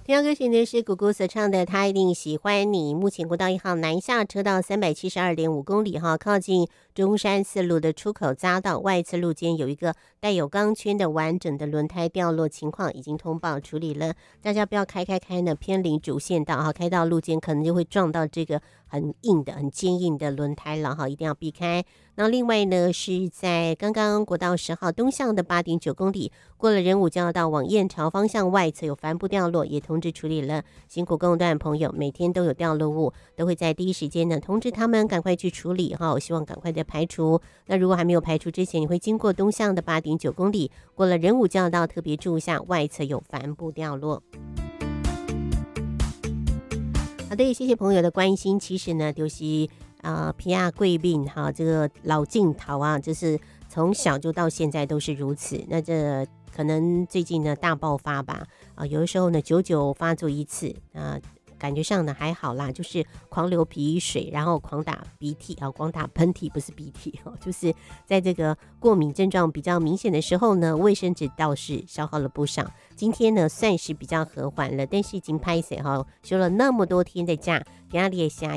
听到歌曲呢是谷谷所唱的《他一定喜欢你》。目前国道1号南下车道372.5公里哈，靠近中山四路的出口匝道外侧路肩有一个带有钢圈的完整的轮胎掉落情况，已经通报处理了。大家不要开呢，偏离主线道哈，开到路肩可能就会撞到这个很硬的、很坚硬的轮胎了哈，一定要避开。那另外呢，是在刚刚国道10号东向的8.9公里，过了仁武交流道往燕巢方向外侧有帆布掉落，也通知处理了。辛苦公路段的朋友，每天都有掉落物，都会在第一时间呢通知他们赶快去处理哈。我希望赶快的排除。那如果还没有排除之前，你会经过东向的8.9公里，过了仁武交流道，特别注意一下外侧有帆布掉落。好的，谢谢朋友的关心。其实呢，就是皮亚贵病哈，这个老镜头啊，就是从小就到现在都是如此。那这可能最近呢大爆发吧，有的时候呢久久发作一次，感觉上呢还好啦，就是狂流鼻水，然后狂打鼻涕狂打喷嚏，不是鼻涕就是在这个过敏症状比较明显的时候呢，卫生纸倒是消耗了不少。今天呢算是比较和缓了，但是已经拍摄休了那么多天的假，压力也下